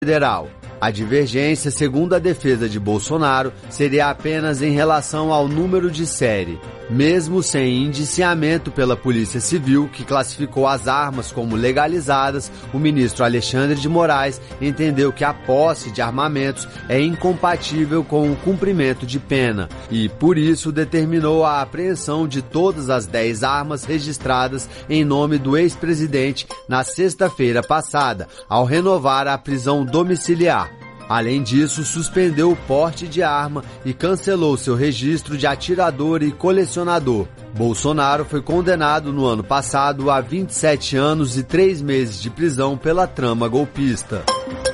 Federal. A divergência, segundo a defesa de Bolsonaro, seria apenas em relação ao número de série. Mesmo sem indiciamento pela Polícia Civil, que classificou as armas como legalizadas, o ministro Alexandre de Moraes entendeu que a posse de armamentos é incompatível com o cumprimento de pena e, por isso, determinou a apreensão de todas as 10 armas registradas em nome do ex-presidente na sexta-feira passada, ao renovar a prisão domiciliar. Além disso, suspendeu o porte de arma e cancelou seu registro de atirador e colecionador. Bolsonaro foi condenado no ano passado a 27 anos e 3 meses de prisão pela trama golpista.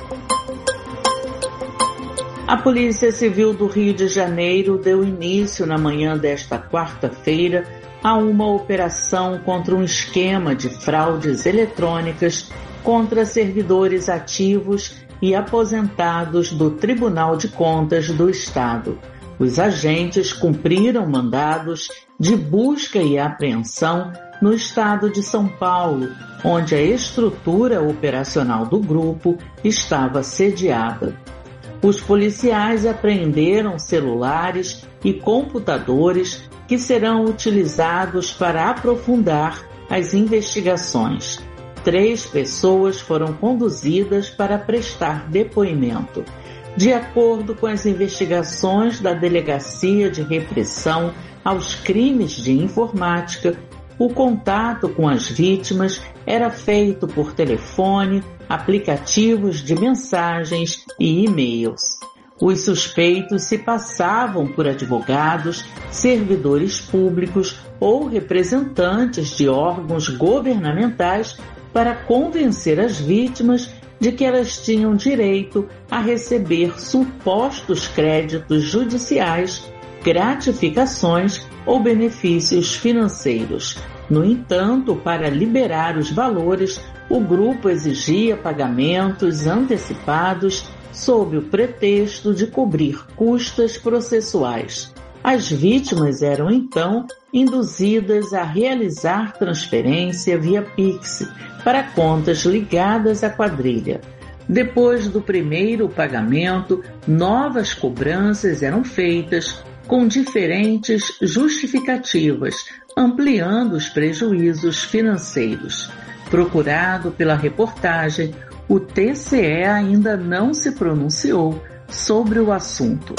A Polícia Civil do Rio de Janeiro deu início na manhã desta quarta-feira a uma operação contra um esquema de fraudes eletrônicas contra servidores ativos e aposentados do Tribunal de Contas do Estado. Os agentes cumpriram mandados de busca e apreensão no estado de São Paulo, onde a estrutura operacional do grupo estava sediada. Os policiais apreenderam celulares e computadores que serão utilizados para aprofundar as investigações. 3 pessoas foram conduzidas para prestar depoimento. De acordo com as investigações da Delegacia de Repressão aos Crimes de Informática, o contato com as vítimas era feito por telefone, aplicativos de mensagens e e-mails. Os suspeitos se passavam por advogados, servidores públicos ou representantes de órgãos governamentais para convencer as vítimas de que elas tinham direito a receber supostos créditos judiciais, gratificações ou benefícios financeiros. No entanto, para liberar os valores, o grupo exigia pagamentos antecipados sob o pretexto de cobrir custas processuais. As vítimas eram, então, induzidas a realizar transferência via Pix para contas ligadas à quadrilha. Depois do primeiro pagamento, novas cobranças eram feitas com diferentes justificativas, ampliando os prejuízos financeiros. Procurado pela reportagem, o TCE ainda não se pronunciou sobre o assunto.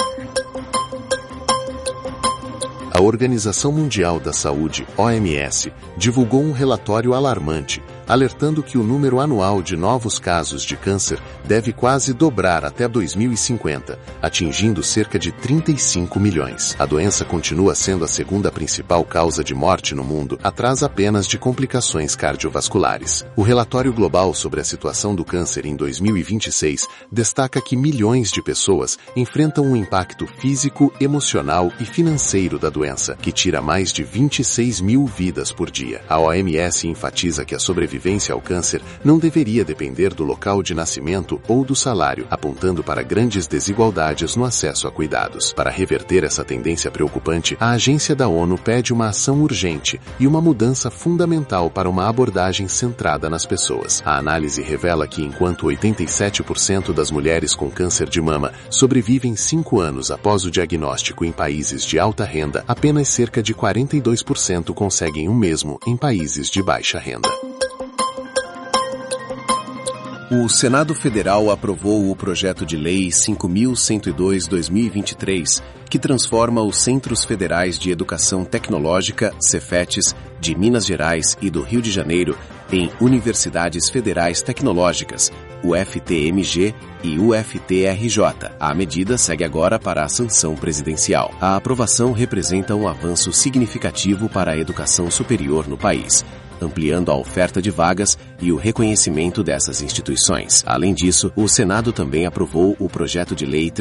A Organização Mundial da Saúde, OMS, divulgou um relatório alarmante, alertando que o número anual de novos casos de câncer deve quase dobrar até 2050, atingindo cerca de 35 milhões. A doença continua sendo a segunda principal causa de morte no mundo, atrás apenas de complicações cardiovasculares. O relatório global sobre a situação do câncer em 2026 destaca que milhões de pessoas enfrentam um impacto físico, emocional e financeiro da doença, que tira mais de 26 mil vidas por dia. A OMS enfatiza que a sobrevivência ao câncer não deveria depender do local de nascimento ou do salário, apontando para grandes desigualdades no acesso a cuidados. Para reverter essa tendência preocupante, a agência da ONU pede uma ação urgente e uma mudança fundamental para uma abordagem centrada nas pessoas. A análise revela que enquanto 87% das mulheres com câncer de mama sobrevivem 5 anos após o diagnóstico em países de alta renda, apenas cerca de 42% conseguem o mesmo em países de baixa renda. O Senado Federal aprovou o projeto de lei 5.102/2023, que transforma os Centros Federais de Educação Tecnológica, Cefetes, de Minas Gerais e do Rio de Janeiro em Universidades Federais Tecnológicas, UFTMG e UFTRJ. A medida segue agora para a sanção presidencial. A aprovação representa um avanço significativo para a educação superior no país, ampliando a oferta de vagas e o reconhecimento dessas instituições. Além disso, o Senado também aprovou o projeto de lei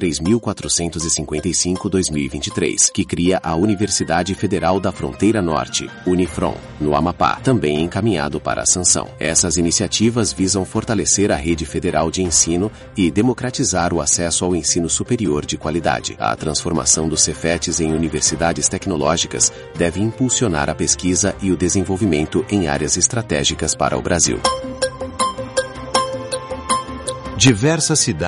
3.455/2023, que cria a Universidade Federal da Fronteira Norte, Unifron, no Amapá, também encaminhado para a sanção. Essas iniciativas visam fortalecer a rede federal de ensino e democratizar o acesso ao ensino superior de qualidade. A transformação dos Cefetes em universidades tecnológicas deve impulsionar a pesquisa e o desenvolvimento em áreas estratégicas para o Brasil. Diversas cidades